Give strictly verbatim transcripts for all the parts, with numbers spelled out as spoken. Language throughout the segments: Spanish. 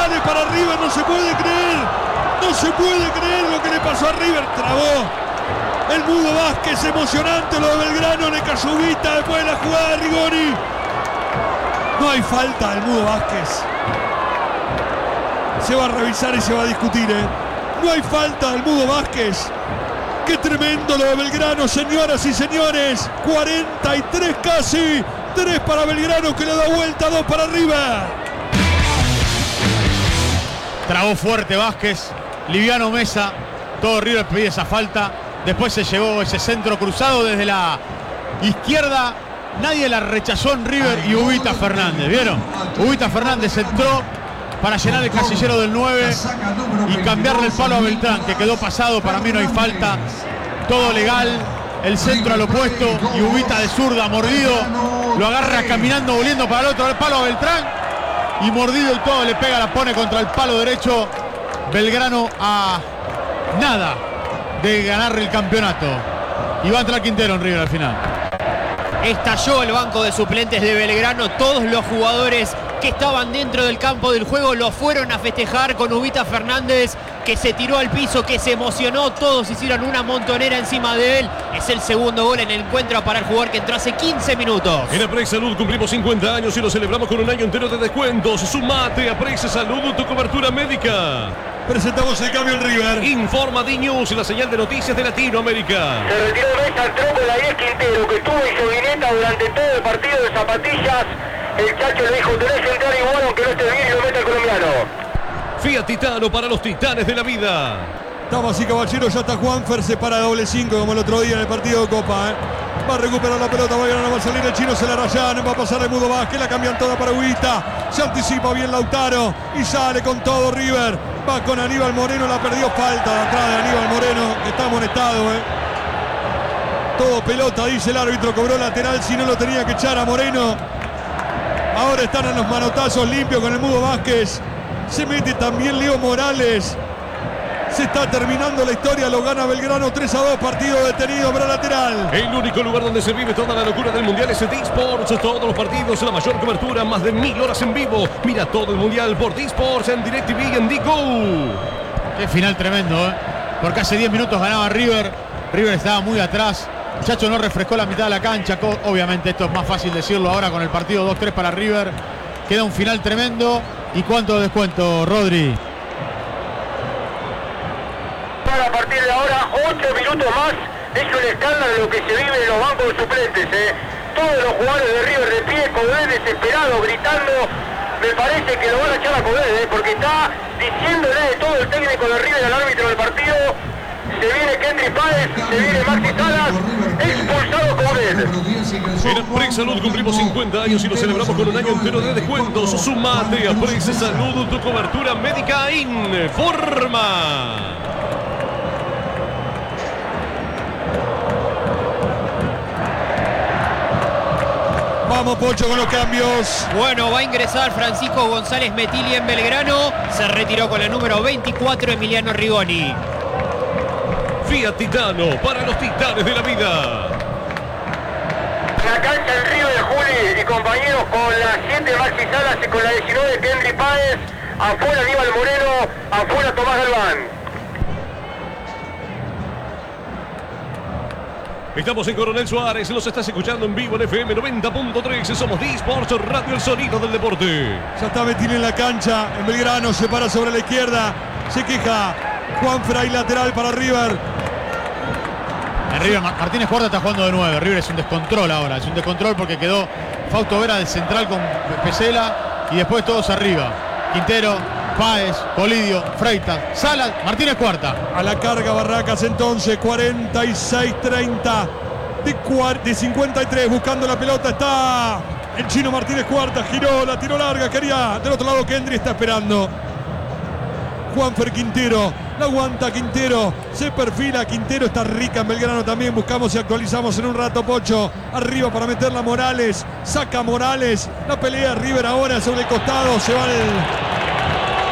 laterales para River, no se puede creer, no se puede creer lo que le pasó a River, trabó el Mudo Vázquez, emocionante lo de Belgrano, le cayó Ubita después de la jugada de Rigoni. No hay falta del Mudo Vázquez. Se va a revisar y se va a discutir, ¿eh? No hay falta del Mudo Vázquez. Qué tremendo lo de Belgrano, señoras y señores. cuarenta y tres casi. tres para Belgrano que le da vuelta, dos para River. Trabó fuerte Vázquez, liviano Mesa. Todo River pedía esa falta. Después se llevó ese centro cruzado desde la izquierda. Nadie la rechazó en River y Ubita Fernández. ¿Vieron? Ubita Fernández entró para llenar el casillero del nueve y cambiarle el palo a Beltrán, que quedó pasado. Para mí no hay falta. Todo legal. El centro al opuesto y Ubita de zurda, mordido. Lo agarra caminando, volviendo para el otro el palo a Beltrán. Y mordido y todo le pega, la pone contra el palo derecho. Belgrano a nada de ganar el campeonato. Y va a entrar Quintero en River al final. Estalló el banco de suplentes de Belgrano. Todos los jugadores que estaban dentro del campo del juego lo fueron a festejar con Ubita Fernández, que se tiró al piso, que se emocionó. Todos hicieron una montonera encima de él. Es el segundo gol en el encuentro para el jugador que entró hace quince minutos. En Aprex Salud cumplimos cincuenta años y lo celebramos con un año entero de descuentos. Sumate a Aprex Salud, tu cobertura médica. Presentamos el cambio en River. Informa D-News, la señal de noticias de Latinoamérica. Se retiró Mesa, entró con la diez Quintero, que estuvo en Soguineta durante todo el partido de zapatillas. El Chacho le dijo, tenés que entrar igual aunque no esté bien, y lo mete el colombiano. Fiat Titano para los titanes de la vida. Damas y caballeros, ya está Juanfer, se para doble cinco como el otro día en el partido de Copa, ¿eh? Va a recuperar la pelota, va a ganar, va a salir el chino, se la rayan, va a pasar el Mudo Vázquez, la cambian toda para Ubita. Se anticipa bien Lautaro y sale con todo River. Va con Aníbal Moreno, la perdió, falta de atrás de Aníbal Moreno, que está amonestado, ¿eh? Todo pelota, dice el árbitro, cobró lateral si no lo tenía que echar a Moreno. Ahora están en los manotazos limpios con el Mudo Vázquez. Se mete también Leo Morales. Se está terminando la historia, lo gana Belgrano tres a dos, partido detenido para lateral. El único lugar donde se vive toda la locura del Mundial es D-Sports. Todos los partidos, la mayor cobertura, más de mil horas en vivo. Mira todo el Mundial por D-Sports en DirecTV y en D-Go. Qué final tremendo, ¿eh? Porque hace diez minutos ganaba River. River estaba muy atrás. Chacho no refrescó la mitad de la cancha. Obviamente esto es más fácil decirlo ahora con el partido dos tres para River. Queda un final tremendo. ¿Y cuánto descuento, Rodri? A partir de ahora, ocho minutos más. Es un escándalo lo que se vive en los bancos de suplentes, ¿eh? Todos los jugadores de River de pie, Codé desesperado, gritando. Me parece que lo van a echar a Codé, ¿eh? Porque está diciéndole de todo el técnico de River al árbitro del partido. Se viene Kendry Páez, se viene Maxi Salas, expulsado Codé. En Aprex Salud cumplimos cincuenta años y lo celebramos con un año entero de descuentos. Sumate a Aprex Salud, tu cobertura médica Informa. Vamos, Pocho, con los cambios. Bueno, va a ingresar Francisco González Metilli en Belgrano. Se retiró con la número veinticuatro Emiliano Rigoni. Fiat Titano para los titanes de la vida. La cancha en River, Juli y compañeros, con la siete Maxi Salas y con la diecinueve Kendry Páez. Afuera Aníbal Moreno, afuera Tomás Galván. Estamos en Coronel Suárez, nos estás escuchando en vivo en F M noventa punto tres. Somos D-Sports Radio, el sonido del deporte. Ya está Metilli en la cancha, en Belgrano, se para sobre la izquierda. Se queja Juanfer, lateral para River. En River, Martínez Cuarta está jugando de nueve. River es un descontrol ahora, es un descontrol porque quedó Fausto Vera de central con Pesela y después todos arriba. Quintero, Páez, Colidio, Freitas, Salas, Martínez Cuarta. A la carga Barracas entonces, cuarenta y seis treinta de, de cincuenta y tres, buscando la pelota está el chino Martínez Cuarta, giró, la tiró larga, quería del otro lado Kendry, está esperando. Juanfer Quintero, la aguanta Quintero, se perfila Quintero, está rica en Belgrano también, buscamos y actualizamos en un rato, Pocho, arriba para meterla Morales, saca Morales, la pelea River ahora sobre el costado, se va el,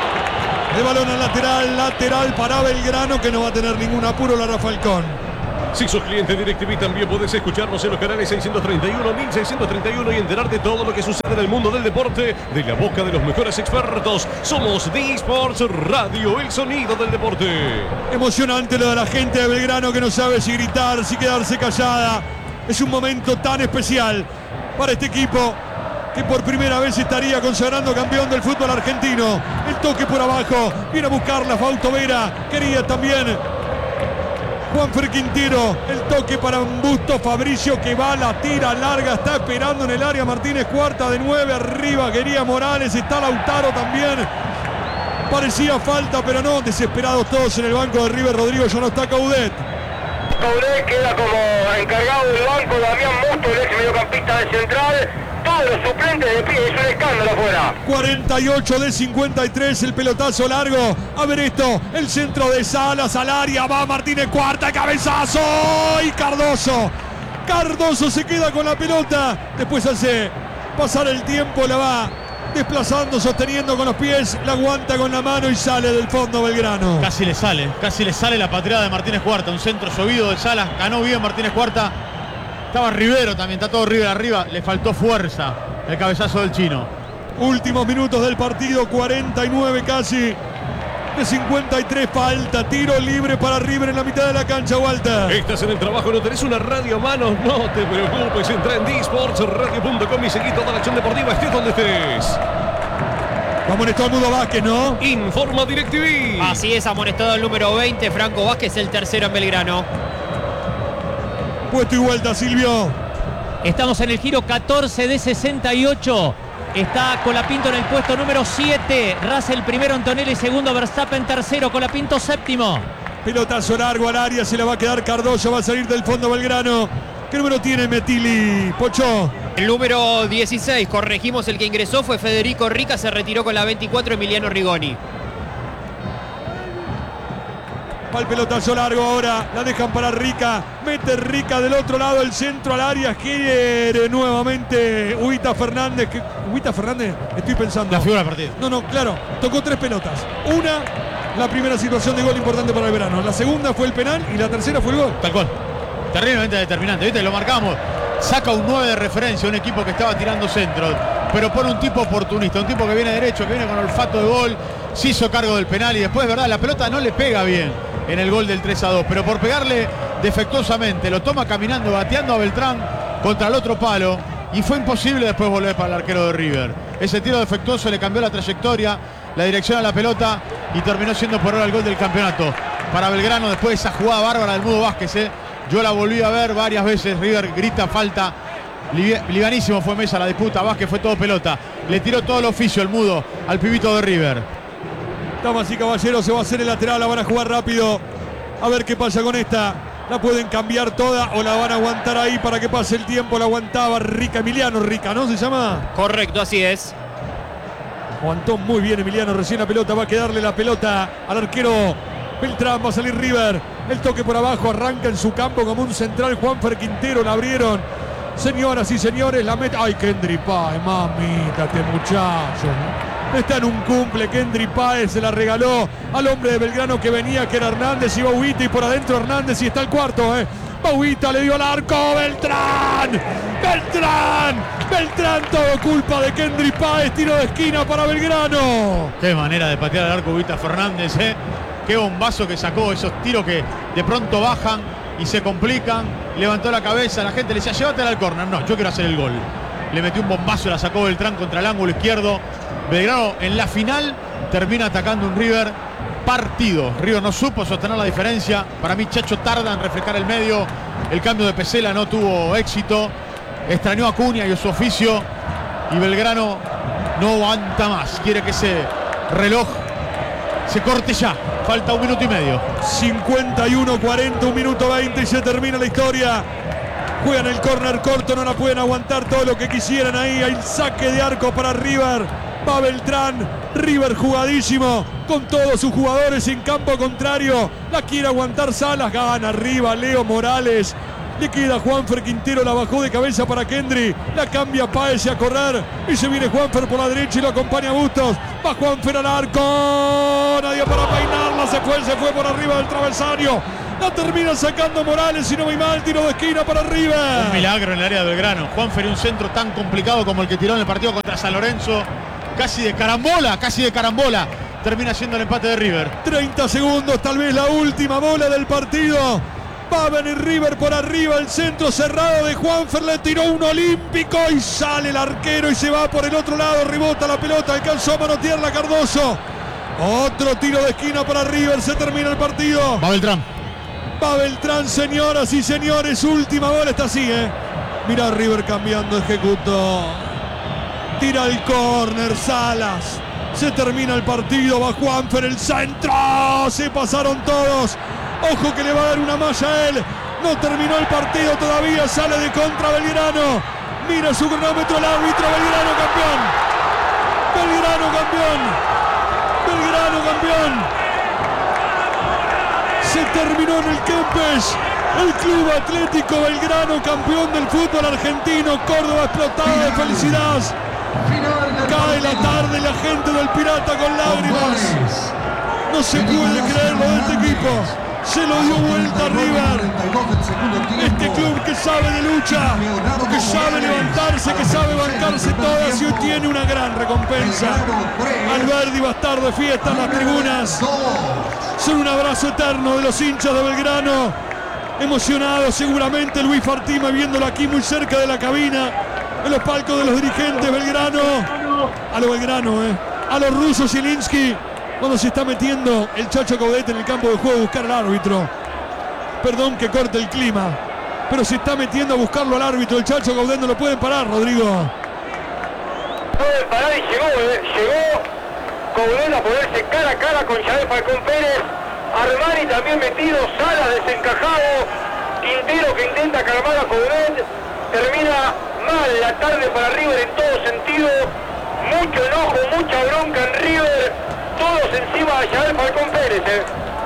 el balón al lateral, lateral para Belgrano que no va a tener ningún apuro Lara Falcón. Si sos cliente de DirecTV, también podés escucharnos en los canales seiscientos treinta y uno, mil seiscientos treinta y uno y enterarte de todo lo que sucede en el mundo del deporte de la boca de los mejores expertos. Somos D-Sports Radio, el sonido del deporte. Emocionante lo de la gente de Belgrano que no sabe si gritar, si quedarse callada. Es un momento tan especial para este equipo que por primera vez estaría consagrando campeón del fútbol argentino. El toque por abajo, viene a buscarla Fausto Vera, quería también Juanfer Quintero, el toque para un Busto Fabricio que va, la tira larga, está esperando en el área Martínez Cuarta de nueve, arriba quería Morales, está Lautaro también. Parecía falta, pero no, desesperados todos en el banco de River. Rodrigo, ya no está Caudet. Caudet queda como encargado del banco, Damián Musto, el ex mediocampista de Central. Todos los suplentes de pie, es un escándalo afuera. cuarenta y ocho de cincuenta y tres, el pelotazo largo. A ver esto, el centro de Salas al área, va Martínez Cuarta, cabezazo y Cardoso. Cardoso se queda con la pelota, después hace pasar el tiempo, la va desplazando, sosteniendo con los pies, la aguanta con la mano y sale del fondo Belgrano. Casi le sale, casi le sale la patriada de Martínez Cuarta, un centro llovido de Salas, ganó bien Martínez Cuarta. Estaba Rivero también, está todo River arriba, le faltó fuerza el cabezazo del chino. Últimos minutos del partido, cuarenta y nueve casi de cincuenta y tres, falta, tiro libre para River en la mitad de la cancha, Walter. Estás en el trabajo, no tenés una radio a mano, no te preocupes, entra en D Sports Radio punto com y seguí toda la acción deportiva, estés donde estés. Amonestó al Mudo Vázquez, ¿no? Informa DirecTV. Así es, amonestado el número veinte, Franco Vázquez, el tercero en Belgrano. Puesto y vuelta, Silvio. Estamos en el giro catorce de sesenta y ocho. Está Colapinto en el puesto número siete. Russell primero, Antonelli segundo, Verstappen tercero, Colapinto séptimo. Pelotazo largo al área, se la va a quedar Cardoso, va a salir del fondo Belgrano. ¿Qué número tiene Metili, Pocho? El número dieciséis, corregimos, el que ingresó fue Federico Rica, se retiró con la veinticuatro, Emiliano Rigoni. Va el pelotazo largo ahora, la dejan para Rica, mete Rica del otro lado, el centro al área, quiere nuevamente Huita Fernández. Que, Huita Fernández, estoy pensando. La figura del partido. No, no, claro, tocó tres pelotas. Una, la primera situación de gol importante para el Belgrano. La segunda fue el penal y la tercera fue el gol. Tal cual. Terriblemente determinante, ¿viste? Lo marcamos. Saca un nueve de referencia, un equipo que estaba tirando centros, pero pone un tipo oportunista, un tipo que viene derecho, que viene con olfato de gol, se hizo cargo del penal y después, verdad, la pelota no le pega bien en el gol del tres a dos, pero por pegarle defectuosamente, lo toma caminando, bateando a Beltrán contra el otro palo y fue imposible después volver para el arquero de River. Ese tiro defectuoso le cambió la trayectoria, la dirección a la pelota y terminó siendo por ahora el gol del campeonato para Belgrano después de esa jugada bárbara del Mudo Vázquez, ¿eh? Yo la volví a ver varias veces, River grita falta, livianísimo fue Mesa la disputa, Vázquez fue todo pelota, le tiró todo el oficio el Mudo al pibito de River. Damas y caballeros, se va a hacer el lateral, la van a jugar rápido, a ver qué pasa con esta, la pueden cambiar toda o la van a aguantar ahí para que pase el tiempo, la aguantaba Rica, Emiliano Rica, ¿no se llama? Correcto, así es. Aguantó muy bien Emiliano, recién la pelota, va a quedarle la pelota al arquero Beltrán, va a salir River, el toque por abajo, arranca en su campo como un central, Juanfer Quintero, la abrieron, señoras y señores, la meta, ay, Kendry Páez, mamita, este muchacho, está en un cumple, Kendry Páez se la regaló al hombre de Belgrano que venía, que era Hernández, y Bauita, y por adentro Hernández, y está el cuarto, eh, Bauita le dio al arco, Beltrán, Beltrán, Beltrán, todo culpa de Kendry Páez, tiro de esquina para Belgrano. Qué manera de patear al arco Huita Fernández, eh. Qué bombazo que sacó, esos tiros que de pronto bajan y se complican. Levantó la cabeza, la gente le decía, llévatela al córner. No, yo quiero hacer el gol. Le metió un bombazo, la sacó Beltrán contra el ángulo izquierdo. Belgrano en la final termina atacando un River partido. River no supo sostener la diferencia. Para mí Chacho tarda en reflejar el medio. El cambio de Pesela no tuvo éxito. Extrañó a Acuña y a su oficio. Y Belgrano no aguanta más. Quiere que ese reloj se corte ya. Falta un minuto y medio. cincuenta y uno cuarenta, un minuto veinte y se termina la historia. Juegan el córner corto, no la pueden aguantar todo lo que quisieran ahí. Hay saque de arco para River. Va Beltrán. River jugadísimo con todos sus jugadores en campo contrario. La quiere aguantar Salas. Gana arriba Leo Morales. Le queda Juanfer Quintero, la bajó de cabeza para Kendry. La cambia Páez a correr. Y se viene Juanfer por la derecha y lo acompaña Bustos. Va Juanfer al arco. Nadie para peinarla. Se fue, se fue por arriba del travesaño. La termina sacando Morales, si no voy mal, tiro de esquina para River. Un milagro en el área de Belgrano. Juanfer, un centro tan complicado como el que tiró en el partido contra San Lorenzo. Casi de carambola, casi de carambola. Termina siendo el empate de River. treinta segundos, tal vez la última bola del partido. Va a venir River por arriba, el centro cerrado de Juanfer, le tiró un olímpico y sale el arquero y se va por el otro lado, rebota la pelota, alcanzó a manotearla Cardoso. Otro tiro de esquina para River, se termina el partido. Va Beltrán. Va Beltrán, señoras y señores, última bola, está así, ¿eh? Mira River cambiando, ejecutó. Tira el córner, Salas. Se termina el partido, va Juanfer, el centro. Se pasaron todos. Ojo que le va a dar una malla a él. No terminó el partido todavía, sale de contra Belgrano. Mira su cronómetro el árbitro, Belgrano campeón. Belgrano campeón. Belgrano campeón. Se terminó en el Kempes. El Club Atlético Belgrano campeón del fútbol argentino. Córdoba explotada de felicidad. Cae la tarde la gente del Pirata con lágrimas. No se puede creerlo de este equipo. Se lo dio vuelta a River. Este club que sabe de lucha, que sabe levantarse, que sabe bancarse todas y hoy tiene una gran recompensa. Alberdi va a estar de fiesta en las tribunas. Son un abrazo eterno de los hinchas de Belgrano. Emocionado seguramente Luis Fartime viéndolo aquí muy cerca de la cabina. En los palcos de los dirigentes Belgrano. A lo Belgrano, eh. A los rusos Zielinski. Cuando se está metiendo el Chacho Coudet en el campo de juego a buscar al árbitro. Perdón que corte el clima, pero se está metiendo a buscarlo al árbitro. El Chacho Coudet no lo pueden parar, Rodrigo. Pueden parar y llegó, eh. llegó Coudet a ponerse cara a cara con Yael Falcón Pérez. Armani también metido, Salas desencajado. Quintero que intenta calmar a Coudet. Termina mal la tarde para River en todo sentido. Mucho enojo, mucha bronca en River. Todos encima de Yael Falcón Pérez. Eh.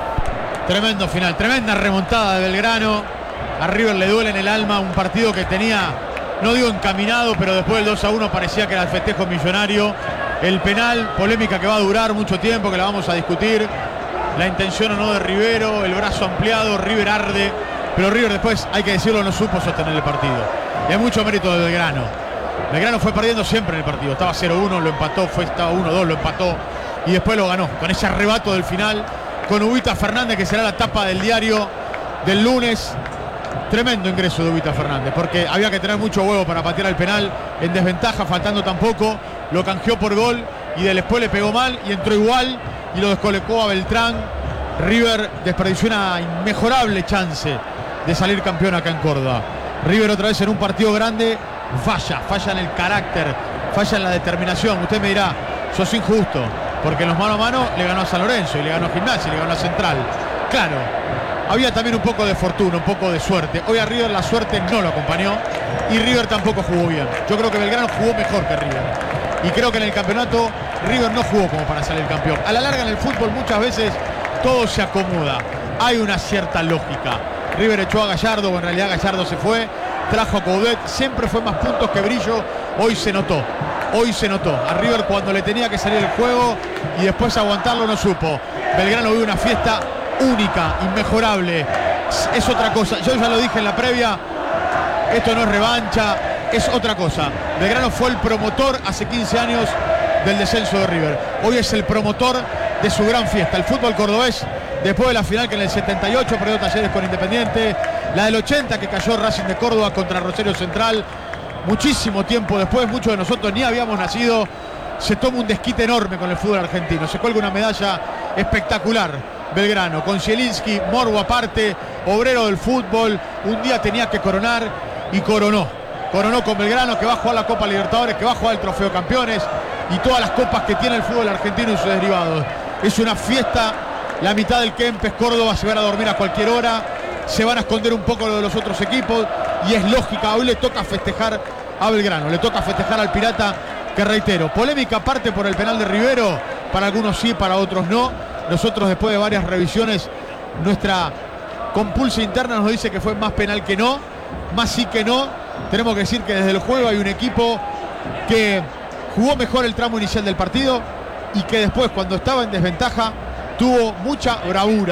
Tremendo final, tremenda remontada de Belgrano. A River le duele en el alma un partido que tenía, no digo encaminado, pero después del dos a uno parecía que era el festejo millonario. El penal, polémica que va a durar mucho tiempo, que la vamos a discutir. La intención o no de Rivero, el brazo ampliado, River arde. Pero River después, hay que decirlo, no supo sostener el partido. Y hay mucho mérito de Belgrano. Belgrano fue perdiendo siempre en el partido. Estaba cero uno, lo empató, fue estaba uno dos, lo empató. Y después lo ganó, con ese arrebato del final, con Ubita Fernández, que será la tapa del diario del lunes. Tremendo ingreso de Ubita Fernández, porque había que tener mucho huevo para patear el penal, en desventaja, faltando tan poco, lo canjeó por gol, y después le pegó mal, y entró igual, y lo descolocó a Beltrán. River desperdició una inmejorable chance de salir campeón acá en Córdoba. River otra vez en un partido grande, falla, falla en el carácter, falla en la determinación. Usted me dirá, sos injusto, porque en los mano a mano le ganó a San Lorenzo y le ganó a Gimnasia y le ganó a Central. Claro, había también un poco de fortuna, un poco de suerte. Hoy a River la suerte no lo acompañó y River tampoco jugó bien. Yo creo que Belgrano jugó mejor que River. Y creo que en el campeonato River no jugó como para salir campeón. A la larga en el fútbol muchas veces todo se acomoda. Hay una cierta lógica. River echó a Gallardo, o en realidad Gallardo se fue. Trajo a Coudet, siempre fue más puntos que brillo. Hoy se notó. Hoy se notó a River cuando le tenía que salir el juego y después aguantarlo no supo. Belgrano vive una fiesta única, inmejorable. Es otra cosa. Yo ya lo dije en la previa. Esto no es revancha, es otra cosa. Belgrano fue el promotor hace quince años del descenso de River. Hoy es el promotor de su gran fiesta. El fútbol cordobés, después de la final que en el setenta y ocho perdió Talleres con Independiente, la del ochenta que cayó Racing de Córdoba contra Rosario Central. Muchísimo tiempo después, muchos de nosotros ni habíamos nacido, se toma un desquite enorme con el fútbol argentino. Se cuelga una medalla espectacular Belgrano, con Zielinski, morbo aparte, obrero del fútbol. Un día tenía que coronar y coronó. Coronó con Belgrano, que va a jugar la Copa Libertadores, que va a jugar el Trofeo Campeones y todas las copas que tiene el fútbol argentino y sus derivados. Es una fiesta. La mitad del Kempes, Córdoba, se van a dormir a cualquier hora. Se van a esconder un poco lo de los otros equipos y es lógica. Hoy le toca festejar a Belgrano, le toca festejar al Pirata, que reitero, polémica aparte por el penal de Rivero, para algunos sí, para otros no. Nosotros después de varias revisiones, nuestra compulsa interna nos dice que fue más penal que no, más sí que no. Tenemos que decir que desde el juego hay un equipo que jugó mejor el tramo inicial del partido y que después, cuando estaba en desventaja, tuvo mucha bravura,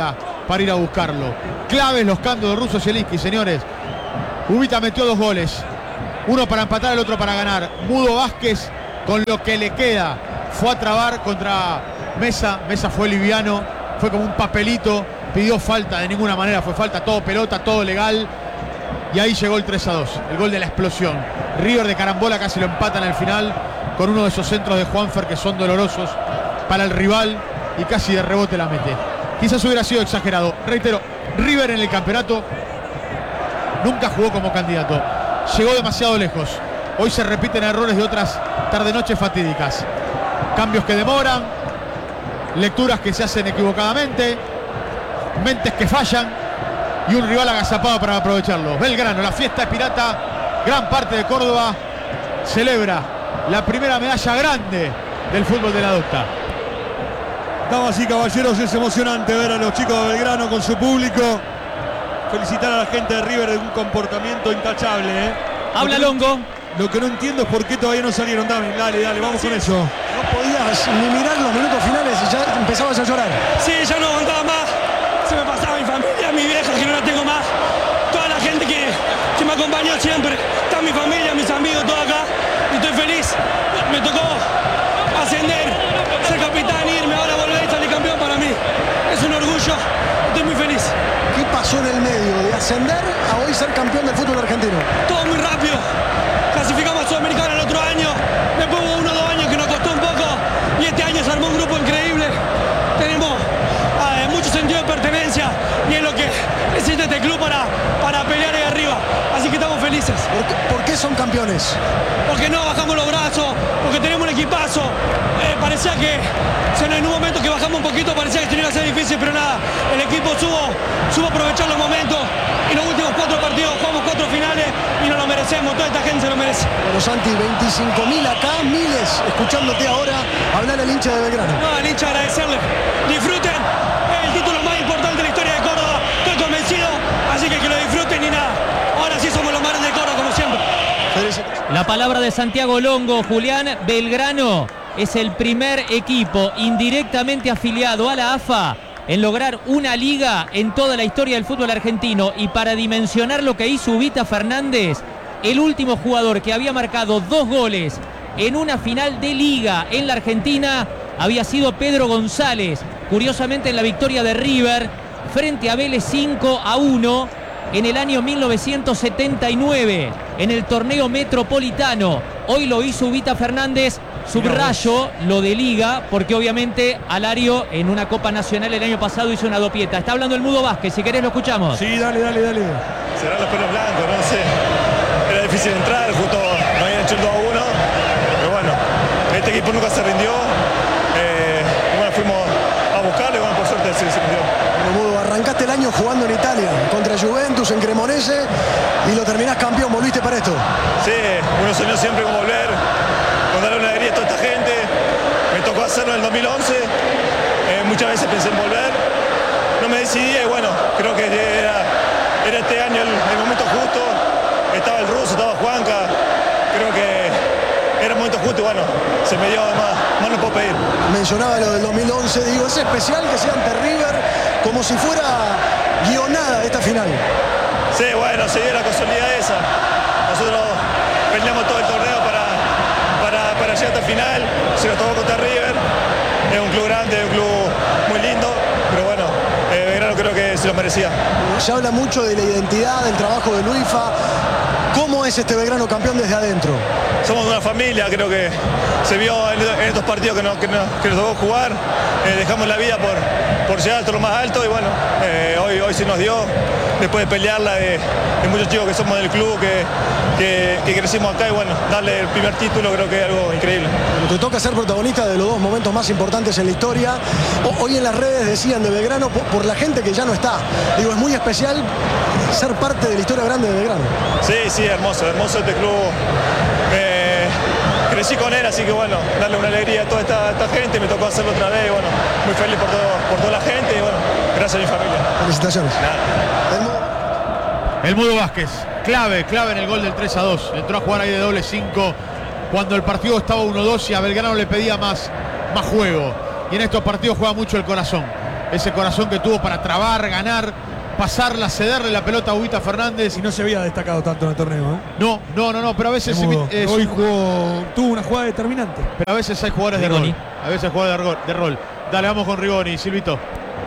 para ir a buscarlo. Claves los cambios de Russo Zielinski, señores. Ubita metió dos goles. Uno para empatar, el otro para ganar. Mudo Vázquez, con lo que le queda, fue a trabar contra Mesa. Mesa fue liviano, fue como un papelito. Pidió falta, de ninguna manera fue falta. Todo pelota, todo legal. Y ahí llegó el tres a dos, el gol de la explosión. River de carambola casi lo empata en el final con uno de esos centros de Juanfer que son dolorosos para el rival y casi de rebote la mete. Quizás hubiera sido exagerado. Reitero, River en el campeonato nunca jugó como candidato. Llegó demasiado lejos. Hoy se repiten errores de otras tarde-noches fatídicas. Cambios que demoran, lecturas que se hacen equivocadamente, mentes que fallan y un rival agazapado para aprovecharlo. Belgrano, la fiesta es pirata. Gran parte de Córdoba celebra la primera medalla grande del fútbol de la Docta. Damas y caballeros, es emocionante ver a los chicos de Belgrano con su público. Felicitar a la gente de River de un comportamiento intachable, ¿eh? Habla Longo. Lo que no entiendo es por qué todavía no salieron. Dale, dale, dale, vamos con eso. No podías ni mirar los minutos finales y ya empezabas a llorar. Sí, ya no aguantaba más. Se me pasaba mi familia, mi vieja, que no la tengo más. Toda la gente que, que me acompañó siempre. Está mi familia, mis amigos, todo acá. Y estoy feliz. Me tocó ascender, ser capitán, irme, ahora volver y salir campeón para mí. Es un orgullo. Estoy muy feliz. ¿Qué pasó en el medio de ascender a hoy ser campeón del fútbol argentino? Todo muy rápido. Clasificamos a Sudamericana el otro año. Después hubo uno o dos años que nos costó un poco. Y este año se armó un grupo increíble. Tenemos eh, mucho sentido de pertenencia. Y es lo que necesita este club para, para pelear ahí arriba. Así que estamos felices. ¿Por qué, por qué son campeones? Porque no bajamos los brazos. Porque tenemos un equipazo. Eh, parecía que en un momento que bajamos un poquito parecía que tenía que ser difícil. Pero nada, el equipo supo, supo aprovechar los momentos. Y los últimos cuatro partidos jugamos cuatro finales y nos lo merecemos, toda esta gente se lo merece. Bueno, Santi, veinticinco mil acá, miles escuchándote ahora hablar al hincha de Belgrano. No, al hincha agradecerle. Disfruten, es el título más importante de la historia de Córdoba, estoy convencido, así que que lo disfruten y nada. Ahora sí somos los mares de Córdoba, como siempre. La palabra de Santiago Longo, Julián. Belgrano es el primer equipo indirectamente afiliado a la A F A en lograr una liga en toda la historia del fútbol argentino. Y para dimensionar lo que hizo Ubita Fernández, el último jugador que había marcado dos goles en una final de liga en la Argentina había sido Pedro González. Curiosamente en la victoria de River frente a Vélez cinco a uno en el año mil novecientos setenta y nueve en el torneo metropolitano. Hoy lo hizo Ubita Fernández. Subrayo lo de liga porque obviamente Alario en una Copa Nacional el año pasado hizo una dopieta. Está hablando el Mudo Vázquez, si querés lo escuchamos. Sí, dale, dale, dale. Serán los pelos blancos, no sé. Era difícil entrar, justo nos habían hecho el dos a uno. Pero bueno, este equipo nunca se rindió. Eh, bueno, fuimos a buscarlo y bueno, por suerte se, se rindió. Bueno, Mudo, arrancaste el año jugando en Italia, contra Juventus, en Cremonese, y lo terminás campeón, volviste para esto. Sí, uno soñó siempre con volver, con darle una alegría a toda esta gente. Me tocó hacerlo en el dos mil once. Eh, muchas veces pensé en volver. No me decidí y bueno, creo que era, era este año el, el momento justo. Estaba el ruso, estaba Juanca. Creo que era el momento justo y bueno, se me dio más, más no puedo pedir. Mencionaba lo del dos mil once, digo, es especial que sea ante River como si fuera guionada esta final. Sí, bueno, se dio la casualidad esa. Nosotros peleamos todo el torneo para, para, para llegar hasta el final. Se nos tocó contra River. Es un club grande, es un club muy lindo. Pero bueno, eh, Belgrano creo que se lo merecía. Se habla mucho de la identidad, del trabajo de Luifa. ¿Cómo es este Belgrano campeón desde adentro? Somos una familia, creo que se vio en, en estos partidos que nos, que nos, que nos tocó jugar. Eh, dejamos la vida por, por llegar hasta lo más alto y bueno, eh, hoy, hoy se nos dio, después de pelearla de, de muchos chicos que somos del club, que, que, que crecimos acá y bueno, darle el primer título creo que es algo increíble. Bueno, te toca ser protagonista de los dos momentos más importantes en la historia. O, hoy en las redes decían de Belgrano por, por la gente que ya no está. Digo, es muy especial ser parte de la historia grande de Belgrano. Sí, sí, hermoso, hermoso este club. Eh, crecí con él, así que bueno, darle una alegría a toda esta, esta gente, me tocó hacerlo otra vez, bueno, muy feliz por, todo, por toda la gente y bueno, gracias a mi familia. Felicitaciones. Nada. El Mudo Vázquez, clave, clave en el gol del tres a dos. Entró a jugar ahí de doble cinco cuando el partido estaba uno dos y a Belgrano le pedía más, más juego. Y en estos partidos juega mucho el corazón. ese corazón que tuvo para trabar, ganar, pasarla, cederle la pelota a Ubita Fernández. Y no se había destacado tanto en el torneo, ¿eh? No, no, no, no, pero a veces es hoy jugó, tuvo una jugada determinante. Pero a veces hay jugadores Rigoni. de rol. A veces hay jugadores de rol, de rol. Dale, vamos con Rigoni, Silvito.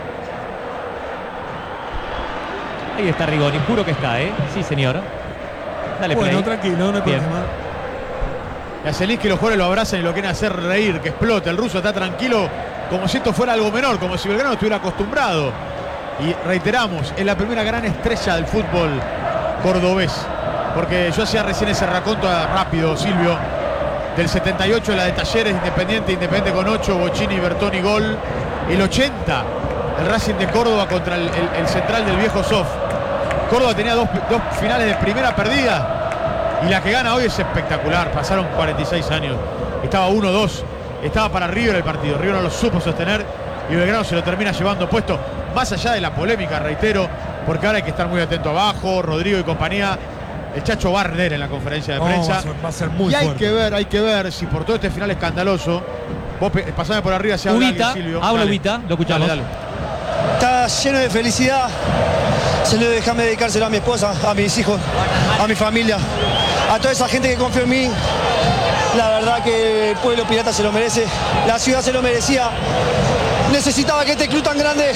Ahí está Rigoni, juro que está, ¿eh? Sí, señor. Dale, bueno, play. tranquilo, no hay Bien. problema. Y a Zelinski los jugadores lo abrazan y lo quieren hacer reír, que explote. El ruso está tranquilo, como si esto fuera algo menor, como si Belgrano estuviera acostumbrado. Y reiteramos, es la primera gran estrella del fútbol cordobés. Porque yo hacía recién ese raconto rápido, Silvio. Del setenta y ocho, la de Talleres, Independiente, Independiente con ocho, Bocini, Bertoni, gol. El ochenta, el Racing de Córdoba contra el, el, el central del viejo Sof. Córdoba tenía dos, dos finales de primera perdida. Y la que gana hoy es espectacular. Pasaron cuarenta y seis años. Estaba uno dos. Estaba para River el partido. River no lo supo sostener. Y Belgrano se lo termina llevando puesto. Más allá de la polémica, reitero. Porque ahora hay que estar muy atento abajo. Rodrigo y compañía. El Chacho va a arder en la conferencia de prensa. No, va, a ser, va a ser muy y hay fuerte. que ver, hay que ver si por todo este final escandaloso. Vos pasame por arriba si habla Ubita, alguien, Silvio. habla Dale. Ubita, lo escuchamos. Dale, dale. Está lleno de felicidad. Se lo déjame dedicárselo a mi esposa, a mis hijos, a mi familia, a toda esa gente que confió en mí. La verdad que el pueblo pirata se lo merece, la ciudad se lo merecía. Necesitaba que este club tan grande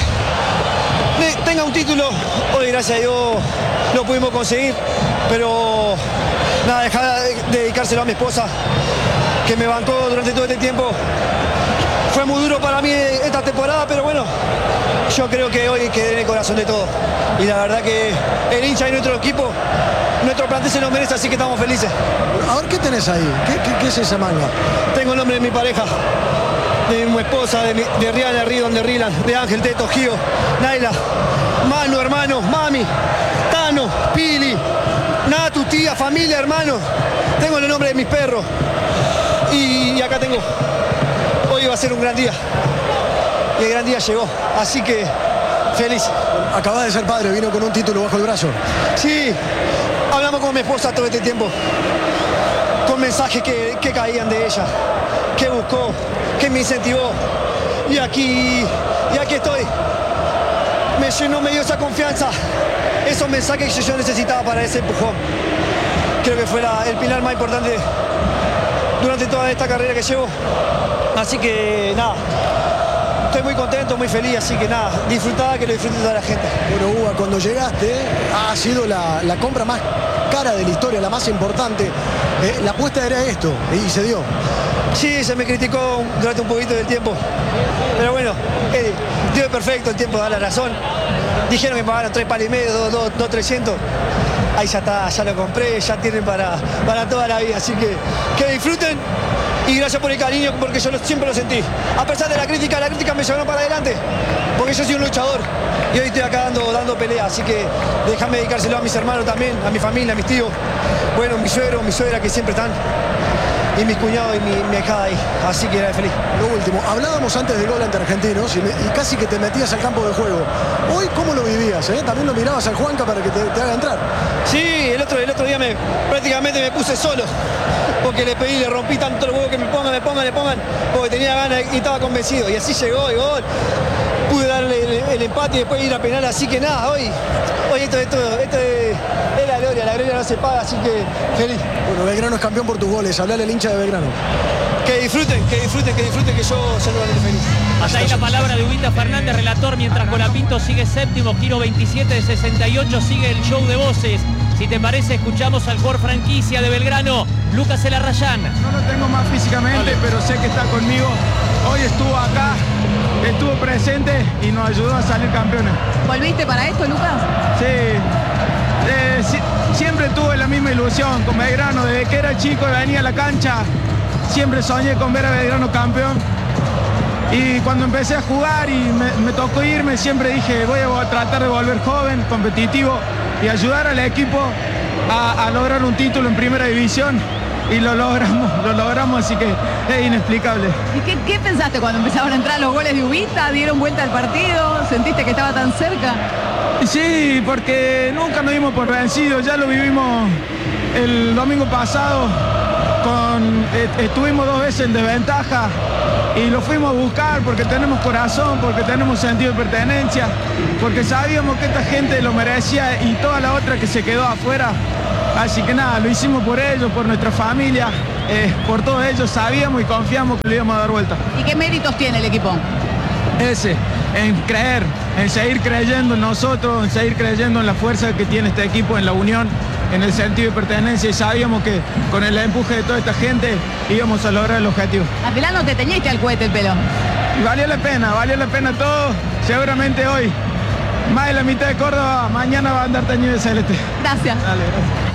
tenga un título. Hoy, gracias a Dios, lo pudimos conseguir. Pero nada, dejar de dedicárselo a mi esposa, que me bancó durante todo este tiempo. Fue muy duro para mí esta temporada, pero bueno, yo creo que hoy quedé en el corazón de todos. Y la verdad que el hincha y nuestro equipo, nuestro plantel se lo merece, así que estamos felices. A ver, ¿qué tenés ahí? ¿Qué, qué, qué es esa manga? Tengo el nombre de mi pareja, de mi esposa, de, mi, de Rihanna, Ridon, de Rilan, de Ángel, Teto, Gio, Naila, Manu, hermano, Mami, Tano, Pili, Natu, tía, familia, hermano. Tengo el nombre de mis perros. Y, y acá tengo. Hoy va a ser un gran día. Y el gran día llegó. Así que feliz. Acabas de ser padre, vino con un título bajo el brazo. Sí, hablamos con mi esposa todo este tiempo. Con mensajes que, que caían de ella. Que buscó, que me incentivó. Y aquí, y aquí estoy. Me llenó, me dio esa confianza. Esos mensajes que yo necesitaba para ese empujón. Creo que fue la, el pilar más importante durante toda esta carrera que llevo. Así que nada, estoy muy contento, muy feliz, así que nada, disfrutá, que lo disfrute toda la gente. Bueno, Uva, cuando llegaste, ha sido la, la compra más cara de la historia, la más importante. Eh, la apuesta era esto, y se dio. Sí, se me criticó durante un poquito del tiempo. Pero bueno, eh, dio perfecto, el tiempo da la razón. Dijeron que me pagaron tres palos y medio, dos, dos, dos, trescientos. Ahí ya está, ya lo compré, ya tienen para, para toda la vida. Así que que disfruten y gracias por el cariño, porque yo lo, siempre lo sentí. A pesar de la crítica, la crítica me llevaron para adelante, porque yo soy un luchador y hoy estoy acá dando, dando pelea. Así que déjame dedicárselo a mis hermanos también, a mi familia, a mis tíos. Bueno, mi suegro, mi suegra que siempre están. Y mis cuñados y mi, mi hijada ahí. Así que era feliz. Lo último, hablábamos antes del gol ante Argentinos y, me, y casi que te metías al campo de juego. Hoy, ¿cómo lo vivías? Eh? También lo mirabas al Juanca para que te, te haga entrar. Sí, el otro, el otro día me, prácticamente me puse solo. Porque le pedí, le rompí tanto el huevo que me pongan, me pongan, me pongan. Porque tenía ganas y estaba convencido. Y así llegó el gol. Pude darle el, el empate y después ir a penal. Así que nada, hoy, hoy esto, esto, esto es, es la gloria. La gloria no se paga, así que feliz. Bueno, Belgrano es campeón por tus goles. Hablale al hincha de Belgrano. Que disfruten, que disfruten, que disfruten, que yo se lo haré feliz. Hasta ahí la palabra de Ubita Fernández, relator, mientras Colapinto sigue séptimo, giro veintisiete de sesenta y ocho, sigue el show de voces. Si te parece, escuchamos al jugador franquicia de Belgrano, Lucas Elarrayán. No lo tengo más físicamente, pero sé que está conmigo. Hoy estuvo acá, estuvo presente y nos ayudó a salir campeones. ¿Volviste para esto, Lucas? Sí, eh, si, siempre tuve la misma ilusión con Belgrano. Desde que era chico venía a la cancha, siempre soñé con ver a Belgrano campeón. Y cuando empecé a jugar y me, me tocó irme, siempre dije, voy a tratar de volver joven, competitivo y ayudar al equipo a, a lograr un título en primera división. Y lo logramos, lo logramos, así que es inexplicable. ¿Y qué, qué pensaste cuando empezaron a entrar los goles de Ubita? ¿Dieron vuelta al partido? ¿Sentiste que estaba tan cerca? Sí, porque nunca nos dimos por vencidos, ya lo vivimos el domingo pasado. con, eh, estuvimos dos veces en desventaja y lo fuimos a buscar porque tenemos corazón, porque tenemos sentido de pertenencia, porque sabíamos que esta gente lo merecía y toda la otra que se quedó afuera. Así que nada, lo hicimos por ellos, por nuestra familia, eh, por todos ellos, sabíamos y confiamos que lo íbamos a dar vuelta. ¿Y qué méritos tiene el equipo? Ese, en creer, en seguir creyendo en nosotros, en seguir creyendo en la fuerza que tiene este equipo, en la unión, en el sentido de pertenencia, y sabíamos que con el empuje de toda esta gente íbamos a lograr el objetivo. Al final no te teñiste al cohete el pelo. Y valió la pena, valió la pena todo, seguramente hoy, más de la mitad de Córdoba, mañana va a andar teñido de celeste. Gracias. Dale, gracias.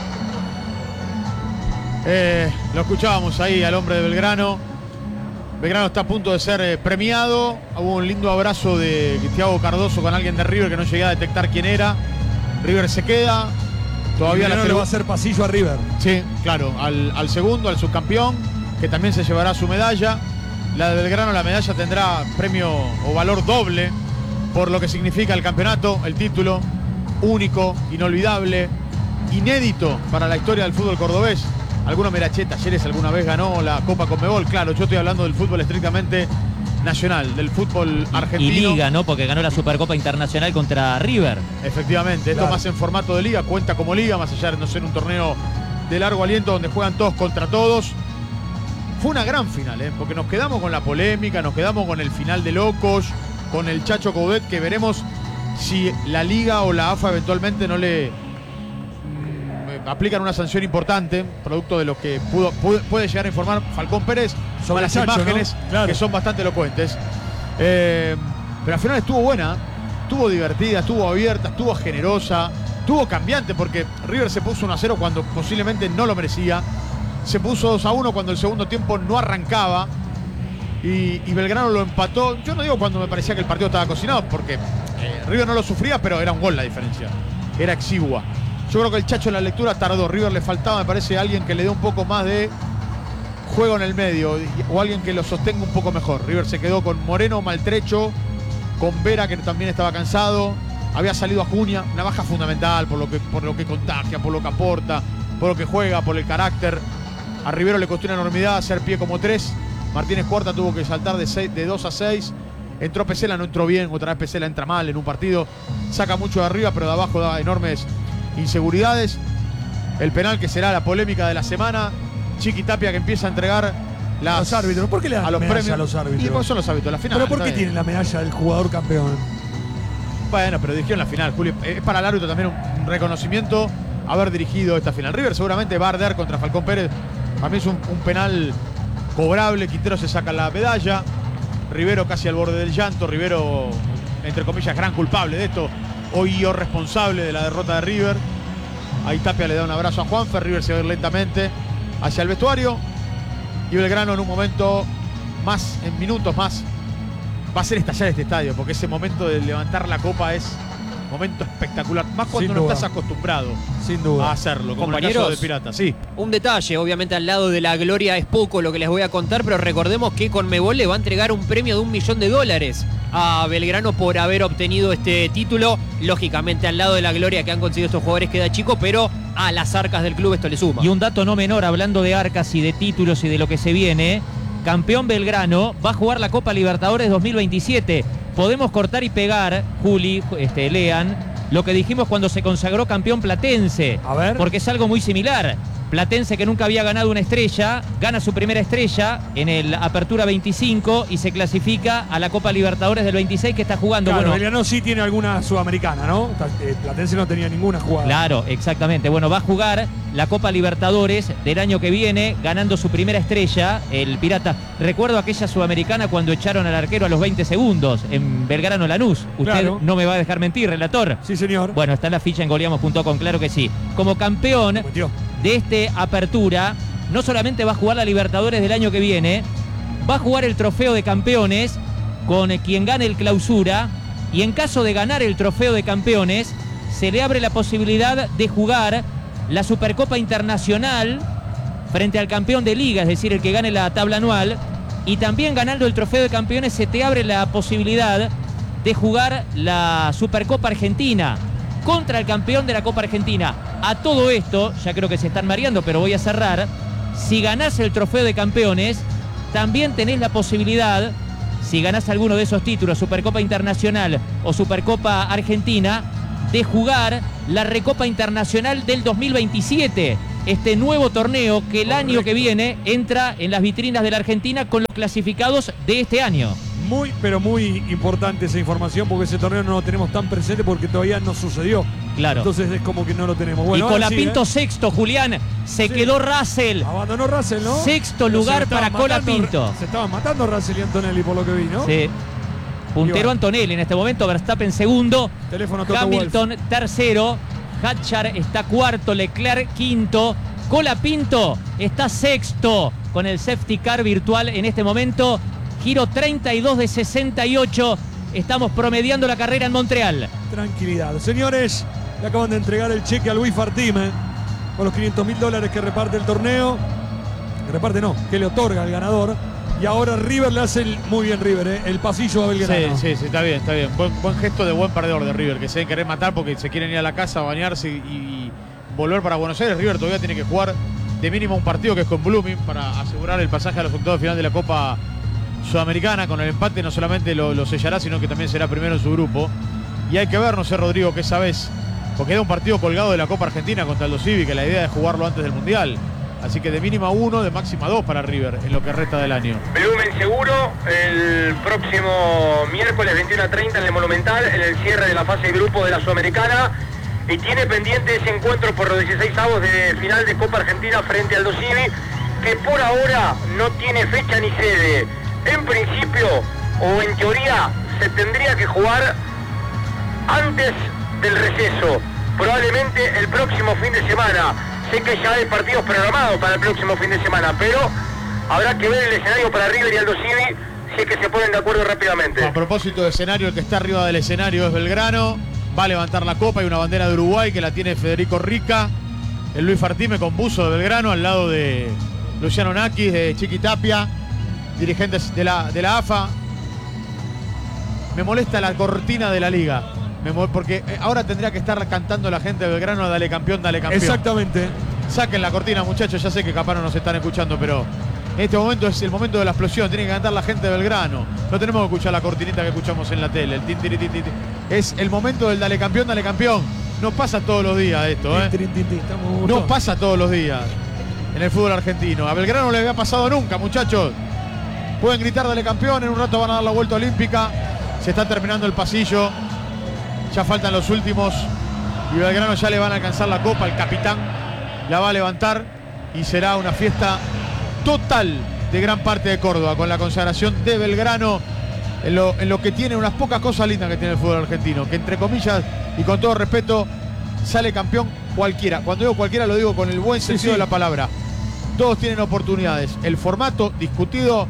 Eh, lo escuchábamos ahí al hombre de Belgrano. Belgrano está a punto de ser eh, premiado. Hubo un lindo abrazo de Thiago Cardoso con alguien de River que no llegué a detectar quién era. River se queda. Todavía la le va a hacer pasillo a River. Sí, claro, al, al segundo, al subcampeón, que también se llevará su medalla. La de Belgrano, la medalla tendrá premio o valor doble por lo que significa el campeonato, el título, único, inolvidable, inédito para la historia del fútbol cordobés. Alguno me dirá, che, Talleres alguna vez ganó la Copa Conmebol. Claro, yo estoy hablando del fútbol estrictamente nacional, del fútbol argentino. Y Liga, ¿no? Porque ganó la Supercopa Internacional contra River. Efectivamente, esto Claro. más en formato de liga, cuenta como liga, más allá de no ser un torneo de largo aliento donde juegan todos contra todos. Fue una gran final, ¿eh? Porque nos quedamos con la polémica, nos quedamos con el final de locos, con el Chacho Coudet, que veremos si la Liga o la A F A eventualmente no le mm, aplican una sanción importante, producto de lo que pudo, pudo- puede llegar a informar Falcón Pérez sobre Sobre las Chacho, imágenes, ¿no? Claro. que son bastante elocuentes. Eh, pero al final estuvo buena, estuvo divertida, estuvo abierta, estuvo generosa, estuvo cambiante, porque River se puso uno a cero cuando posiblemente no lo merecía. Se puso dos a uno cuando el segundo tiempo no arrancaba y, y Belgrano lo empató. Yo no digo cuando me parecía que el partido estaba cocinado, porque eh, River no lo sufría, pero era un gol la diferencia. Era exigua. Yo creo que el Chacho en la lectura tardó. River le faltaba, me parece, alguien que le dé un poco más de juego en el medio o alguien que lo sostenga un poco mejor. River se quedó con Moreno maltrecho, con Vera, que también estaba cansado. Había salido a Junia, una baja fundamental por lo que, por lo que contagia, por lo que aporta, por lo que juega, por el carácter. A Rivero le costó una enormidad hacer pie como tres. Martínez Cuarta tuvo que saltar de, seis, de dos a seis. Entró Pesela, no entró bien. Otra vez Pesela entra mal en un partido. Saca mucho de arriba, pero de abajo da enormes inseguridades. El penal que será la polémica de la semana. Chiqui Tapia que empieza a entregar las, A los árbitros. ¿Por qué le dan a los medalla premios a los árbitros? Y pues son los árbitros, la final. ¿Pero por qué está tienen bien. la medalla del jugador campeón? Bueno, pero dirigió en la final, Julio. Es para el árbitro también un reconocimiento haber dirigido esta final. River seguramente va a arder contra Falcón Pérez. A mí es un, un penal cobrable. Quintero se saca la medalla. Rivero casi al borde del llanto. Rivero, entre comillas, gran culpable de esto. Hoy yo responsable de la derrota de River. Ahí Tapia le da un abrazo a Juanfer. River se va a ir lentamente hacia el vestuario. Y Belgrano en un momento más, en minutos más, va a hacer estallar este estadio. Porque ese momento de levantar la copa es un momento espectacular. Más cuando Sin no duda. estás acostumbrado Sin duda. a hacerlo. Como en el Compañeros, caso de Pirata. Sí. un detalle, obviamente al lado de la gloria es poco lo que les voy a contar, pero recordemos que Conmebol le va a entregar un premio de un millón de dólares a Belgrano por haber obtenido este título. Lógicamente al lado de la gloria que han conseguido estos jugadores queda chico, pero a las arcas del club esto le suma. Y un dato no menor, hablando de arcas y de títulos y de lo que se viene, campeón Belgrano va a jugar la Copa Libertadores dos mil veintisiete. Podemos cortar y pegar, Juli, este, lean, lo que dijimos cuando se consagró campeón Platense. A ver. Porque es algo muy similar. Platense, que nunca había ganado una estrella, gana su primera estrella en el Apertura veinticinco y se clasifica a la Copa Libertadores del veintiséis que está jugando. Claro, bueno, Belgrano sí tiene alguna sudamericana, ¿no? Eh, Platense no tenía ninguna jugada. Claro, exactamente. Bueno, va a jugar la Copa Libertadores del año que viene, ganando su primera estrella, el Pirata. Recuerdo aquella sudamericana cuando echaron al arquero a los veinte segundos en Belgrano Lanús. Usted Claro. no me va a dejar mentir, relator. Sí, señor. Bueno, está en la ficha en goleamos punto com, claro que sí. Como campeón de este Apertura, no solamente va a jugar la Libertadores del año que viene, va a jugar el Trofeo de Campeones con quien gane el Clausura, y en caso de ganar el Trofeo de Campeones, se le abre la posibilidad de jugar la Supercopa Internacional frente al campeón de Liga, es decir, el que gane la tabla anual, y también ganando el Trofeo de Campeones se te abre la posibilidad de jugar la Supercopa Argentina contra el campeón de la Copa Argentina. A todo esto, ya creo que se están mareando, pero voy a cerrar, si ganás el trofeo de campeones, también tenés la posibilidad, si ganás alguno de esos títulos, Supercopa Internacional o Supercopa Argentina, de jugar la Recopa Internacional del dos mil veintisiete. Este nuevo torneo que el Correcto. año que viene entra en las vitrinas de la Argentina con los clasificados de este año. Muy, pero muy importante esa información porque ese torneo no lo tenemos tan presente porque todavía no sucedió. Claro. Entonces es como que no lo tenemos. Bueno, y Colapinto sí, ¿eh? sexto, Julián. Se sí. quedó Russell. Abandonó Russell, ¿no? Sexto lugar para Colapinto. Se estaban matando Russell y Antonelli por lo que vi, ¿no? Sí. Puntero Antonelli en este momento, Verstappen segundo, Teléfono Hamilton Wolf. tercero, Hatchar está cuarto, Leclerc quinto, Colapinto está sexto con el safety car virtual en este momento, giro treinta y dos de sesenta y ocho, estamos promediando la carrera en Montreal. Tranquilidad. Señores, le acaban de entregar el cheque a Luis Fartime con los quinientos mil dólares que reparte el torneo, que reparte no, que le otorga al ganador. Y ahora River le hace el, muy bien River, ¿eh? el pasillo a Belgrano. Sí, sí, sí, está bien, está bien. Buen, buen gesto de buen perdedor de River, que se deben querer matar porque se quieren ir a la casa a bañarse y, y volver para Buenos Aires. River todavía tiene que jugar de mínimo un partido que es con Blooming para asegurar el pasaje a los octavos de final de la Copa Sudamericana. Con el empate no solamente lo, lo sellará, sino que también será primero en su grupo. Y hay que ver, no sé, Rodrigo, que esa vez, porque era un partido colgado de la Copa Argentina contra Aldo Civi, que la idea es jugarlo antes del Mundial. Así que de mínima uno, de máxima dos para River en lo que resta del año. Blumen seguro, el próximo miércoles veintiuno a treinta en el Monumental, en el cierre de la fase de grupo de la Sudamericana. Y tiene pendiente ese encuentro por los dieciséis avos de final de Copa Argentina frente al Aldo Civi, que por ahora no tiene fecha ni sede. En principio, o en teoría, se tendría que jugar antes del receso, probablemente el próximo fin de semana. Sé que ya hay partidos programados para el próximo fin de semana, pero habrá que ver el escenario para River y Aldo Civi si es que se ponen de acuerdo rápidamente. A propósito de escenario, el que está arriba del escenario es Belgrano. Va a levantar la copa y una bandera de Uruguay que la tiene Federico Rica. El Luis Fartime con buzo de Belgrano al lado de Luciano Nakis, de Chiqui Tapia, dirigentes de la, de la A F A. Me molesta la cortina de la liga. Porque ahora tendría que estar cantando la gente de Belgrano, dale campeón, dale campeón. Exactamente. Saquen la cortina, muchachos, ya sé que capaz no nos están escuchando, pero en este momento es el momento de la explosión, tiene que cantar la gente de Belgrano. No tenemos que escuchar la cortinita que escuchamos en la tele, el tin, tin, tin, tin. Es el momento del dale campeón, dale campeón. No pasa todos los días esto, ¿eh? Tin, tin, tin, tin. No pasa todos los días en el fútbol argentino. A Belgrano no le había pasado nunca, muchachos. Pueden gritar dale campeón, en un rato van a dar la vuelta olímpica. Se está terminando el pasillo. Ya faltan los últimos y Belgrano ya le van a alcanzar la copa, el capitán la va a levantar y será una fiesta total de gran parte de Córdoba con la consagración de Belgrano en lo, en lo que tiene unas pocas cosas lindas que tiene el fútbol argentino, que entre comillas y con todo respeto sale campeón cualquiera. Cuando digo cualquiera lo digo con el buen sentido sí, sí. de la palabra. Todos tienen oportunidades. El formato discutido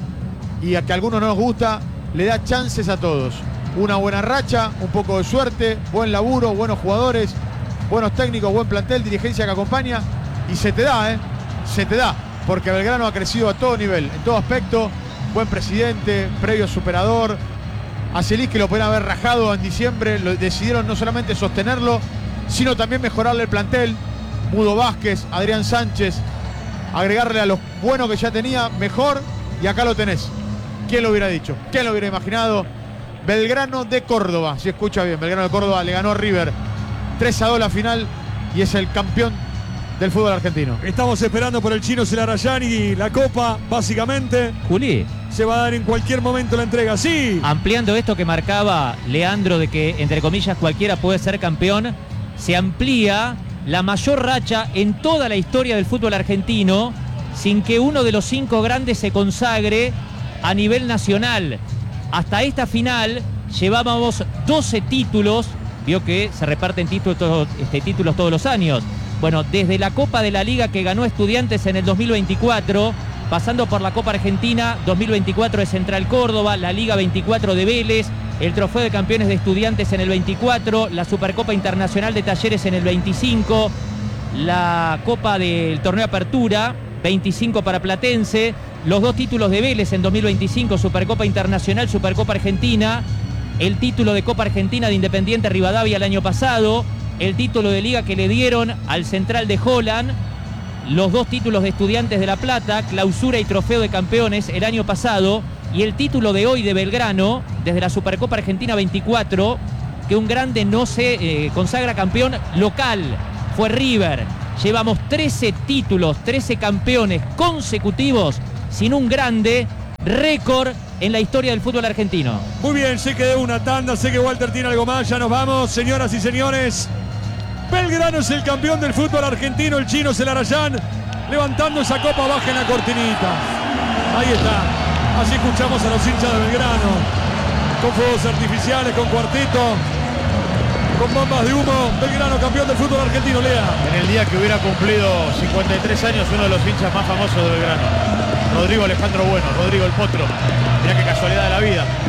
y a que a algunos no nos gusta le da chances a todos. Una buena racha, un poco de suerte, buen laburo, buenos jugadores, buenos técnicos, buen plantel, dirigencia que acompaña y se te da, ¿eh? Se te da, porque Belgrano ha crecido a todo nivel, en todo aspecto, buen presidente, previo superador, a Celis que lo podían haber rajado en diciembre, lo decidieron no solamente sostenerlo, sino también mejorarle el plantel, Mudo Vázquez, Adrián Sánchez, agregarle a los buenos que ya tenía, mejor, y acá lo tenés. ¿Quién lo hubiera dicho? ¿Quién lo hubiera imaginado? Belgrano de Córdoba, si escucha bien, Belgrano de Córdoba le ganó a River tres a dos la final y es el campeón del fútbol argentino. Estamos esperando por el chino Celarayán y la copa, básicamente. Juli. Se va a dar en cualquier momento la entrega, sí. Ampliando esto que marcaba Leandro de que, entre comillas, cualquiera puede ser campeón, se amplía la mayor racha en toda la historia del fútbol argentino sin que uno de los cinco grandes se consagre a nivel nacional. Hasta esta final llevábamos doce títulos, vio que se reparten títulos, este, títulos todos los años. Bueno, desde la Copa de la Liga que ganó Estudiantes en el dos mil veinticuatro, pasando por la Copa Argentina dos mil veinticuatro de Central Córdoba, la Liga veinticuatro de Vélez, el Trofeo de Campeones de Estudiantes en el veinticuatro, la Supercopa Internacional de Talleres en el veinticinco, la Copa del Torneo Apertura, veinticinco para Platense, los dos títulos de Vélez en dos mil veinticinco, Supercopa Internacional, Supercopa Argentina, el título de Copa Argentina de Independiente Rivadavia el año pasado, el título de Liga que le dieron al Central de Holland, los dos títulos de Estudiantes de La Plata, clausura y trofeo de campeones el año pasado, y el título de hoy de Belgrano, desde la Supercopa Argentina veinticuatro, que un grande no se eh, consagra campeón local, fue River. Llevamos trece títulos, trece campeones consecutivos sin un grande, récord en la historia del fútbol argentino. Muy bien, sé que de una tanda, sé que Walter tiene algo más, ya nos vamos, señoras y señores. Belgrano es el campeón del fútbol argentino, el chino Celarayán, levantando esa copa baja en la cortinita. Ahí está, así escuchamos a los hinchas de Belgrano, con fuegos artificiales, con cuarteto, con bombas de humo. Belgrano campeón del fútbol argentino, Lea. En el día que hubiera cumplido cincuenta y tres años, uno de los hinchas más famosos de Belgrano, Rodrigo Alejandro Bueno, Rodrigo el Potro. Mirá qué casualidad de la vida.